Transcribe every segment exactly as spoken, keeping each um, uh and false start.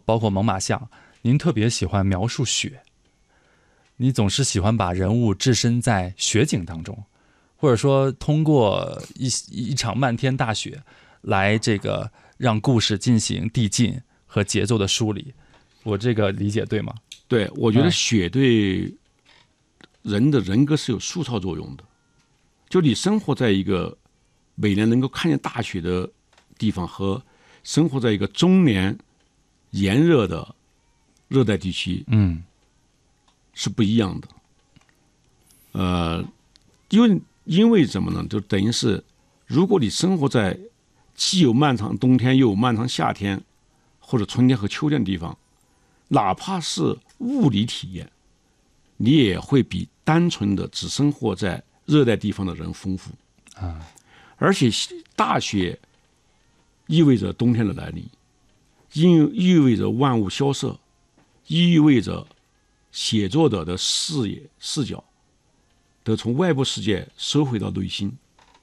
包括猛犸象，您特别喜欢描述雪，你总是喜欢把人物置身在雪景当中，或者说通过一一场漫天大雪来这个让故事进行递进和节奏的梳理。我这个理解对吗？ 对，我觉得雪对人的人格是有塑造作用的。就你生活在一个每年能够看见大雪的地方，和生活在一个终年炎热的热带地区， 嗯， 是不一样的。呃，因为因为什么呢？就等于是，如果你生活在既有漫长冬天又有漫长夏天，或者春天和秋天的地方，哪怕是物理体验，你也会比单纯的只生活在热带地方的人丰富啊。 而且大雪意味着冬天的来临，意意味着万物萧瑟，意味着写作者的视野视角得从外部世界收回到内心。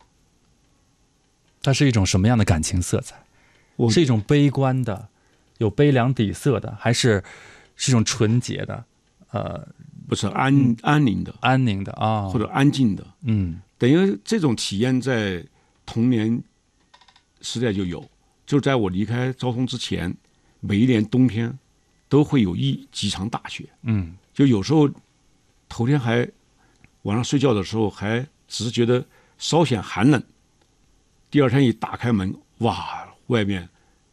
它是一种什么样的感情色彩？是一种悲观的，有悲凉底色的，还是是一种纯洁的？呃， 不是安安宁的， 安宁的啊， 或者安静的。 嗯， 等于这种体验在童年时代就有，就在我离开昭通之前，每一年冬天都会有一几场大雪。 嗯， 就有时候头天还晚上睡觉的时候还只是觉得稍显寒冷，第二天一打开门，哇，外面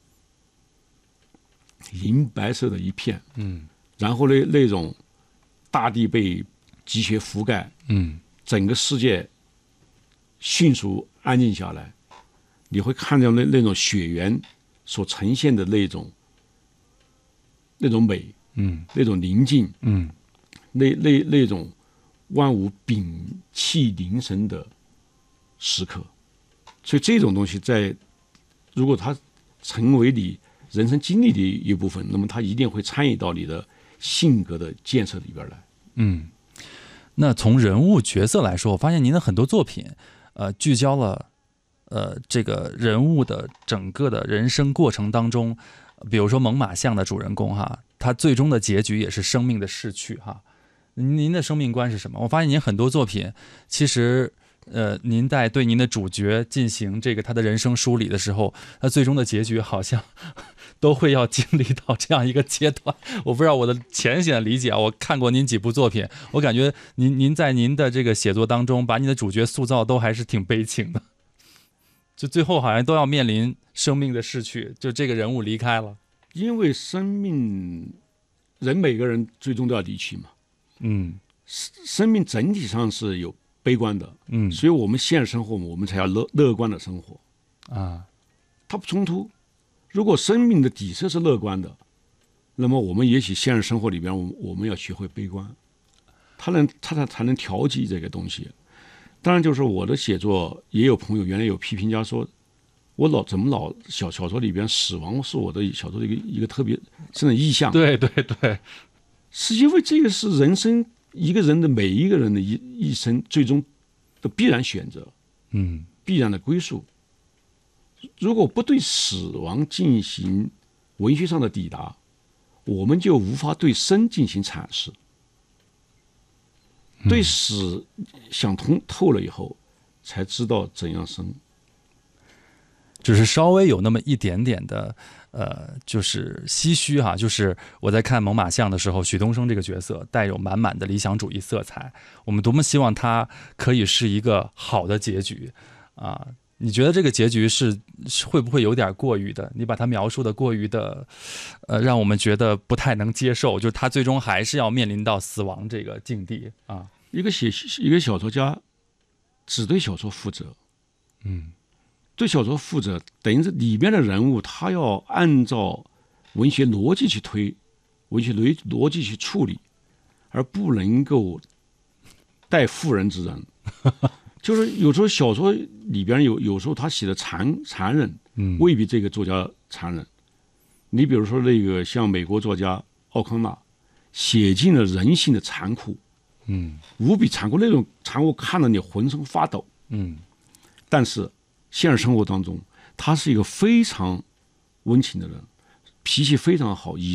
银白色的一片， 嗯， 然后呢，那种大地被积雪覆盖， 嗯， 整个世界迅速安静下来，你会看到那那种雪原所呈现的那种那种美， 嗯， 那种宁静， 嗯， 那那那种万物屏气凝神的时刻。所以这种东西在，如果它成为你人生经历的一部分，那么它一定会参与到你的性格的建设里边来。 嗯，那从人物角色来说，我发现您的很多作品，呃，聚焦了呃这个人物的整个的人生过程当中，比如说猛犸象的主人公哈，他最终的结局也是生命的逝去哈。您的生命观是什么？我发现您很多作品其实。呃，您在对您的主角进行这个他的人生梳理的时候，他最终的结局好像都会要经历到这样一个阶段。我不知道我的浅显的理解啊，我看过您几部作品，我感觉您您在您的这个写作当中，把你的主角塑造都还是挺悲情的，就最后好像都要面临生命的逝去，就这个人物离开了。 因为生命，人每个人最终都要离去嘛。 嗯， 生命整体上是有悲观的， 嗯， 所以我们现实生活我们才要乐乐观的生活啊， 它不冲突。如果生命的底色是乐观的，那么我们也许现实生活里边，我我们要学会悲观，它能它才才能调剂这个东西。当然，就是我的写作也有朋友原来有批评家说，我老怎么老小小说里边死亡是我的小说的一个一个特别甚至意象。 对对对， 是因为这个是人生。一个人的每一个人的一一生最终的必然选择， 嗯， 必然的归宿。如果不对死亡进行文学上的抵达，我们就无法对生进行阐释。 嗯、 对死想通透了以后，才知道怎样生。 只是稍微有那么一点点的。呃，就是唏嘘哈，就是我在看猛犸象的时候，许东升这个角色带有满满的理想主义色彩，我们多么希望他可以是一个好的结局啊！你觉得这个结局是会不会有点过于的？你把它描述的过于的，呃，让我们觉得不太能接受，就是他最终还是要面临到死亡这个境地啊！ 一个写一个小说家只对小说负责， 嗯。 对小说负责，等于是里边的人物，他要按照文学逻辑去推，文学逻逻辑去处理，而不能够带妇人之仁。就是有时候小说里边有有时候他写的残残忍，未必这个作家残忍。你比如说那个像美国作家奥康纳，写尽了人性的残酷， 嗯， 无比残酷，那种残酷看得你浑身发抖， 嗯， 但是。现实生活当中，他是一个非常温情的人，脾气非常好，以